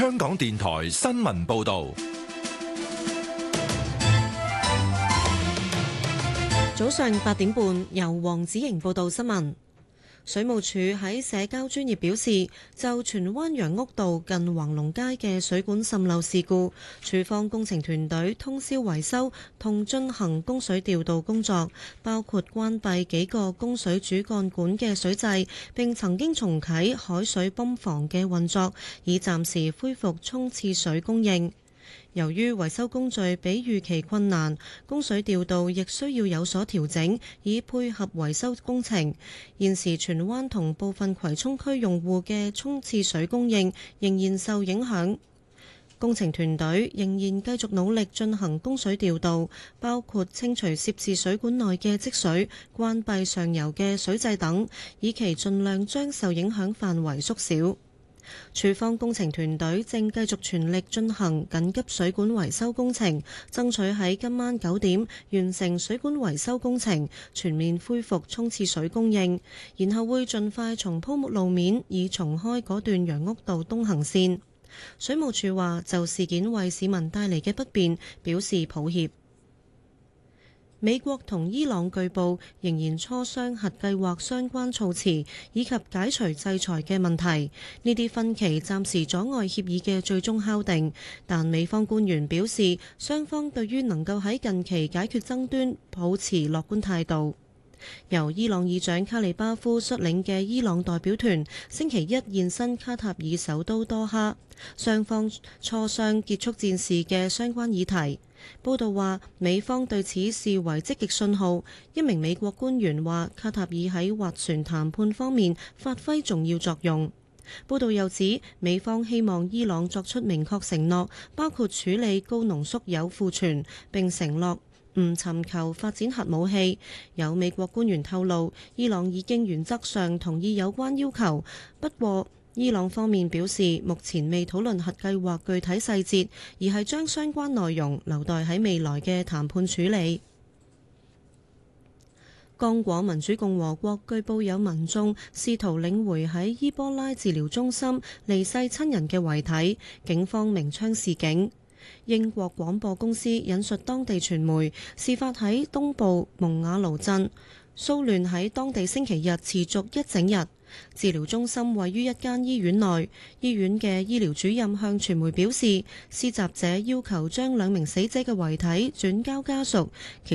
香港電台新聞報道。 早上8點半，由黃子瑩報道新聞。水務署喺社交專頁表示，就荃灣楊屋道近橫龍街嘅水管滲漏事故，署方工程團隊通宵維修同進行供水調度工作，包括關閉幾個供水主幹管嘅水掣，並曾經重啟海水泵房嘅運作，以暫時恢復沖廁水供應。由於維修工序比預期困難，供水調度亦需要有所調整，以配合維修工程。現時荃灣同部分葵涌區用戶嘅沖廁水供應仍然受影響。工程團隊仍然繼續努力進行供水調度，包括清除涉事水管內嘅積水、關閉上游嘅水掣等，以期盡量將受影響範圍縮小。署方工程團隊正繼續全力進行緊急水管維修工程，爭取喺今晚9點完成水管維修工程，全面恢復沖廁水供應，然後會盡快重鋪路面，以重開嗰段楊屋道東行線。水務署話就事件為市民帶嚟嘅不便表示抱歉。美國同伊朗據報仍然磋商核計劃相關措辭，以及解除制裁嘅問題。呢啲分歧暫時阻礙協議嘅最終敲定，但美方官員表示，雙方對於能夠喺近期解決爭端保持樂觀態度。由伊朗議長卡里巴夫率領嘅伊朗代表團星期一現身卡塔爾首都多哈，雙方磋商結束戰事嘅相關議題。報道話，美方對此視為積極信號。一名美國官員話，卡塔爾喺斡旋談判方面發揮重要作用。報道又指，美方希望伊朗作出明確承諾，包括處理高濃縮鈾庫存，並承諾唔尋求發展核武器。有美國官員透露，伊朗已經原則上同意有關要求，不過伊朗方面表示，目前未討論核計劃具體細節，而係將相關內容留待喺未來嘅談判處理。剛果民主共和國據報有民眾試圖領回喺伊波拉治療中心離世親人嘅遺體，警方鳴槍示警。英國廣播公司引述當地傳媒，事發喺東部蒙瓦盧鎮，騷亂喺當地星期日持續一整日。治療中心位於一間醫院內，醫院嘅醫療主任向傳媒表示，施襲者要求將2名死者嘅遺體轉交家屬。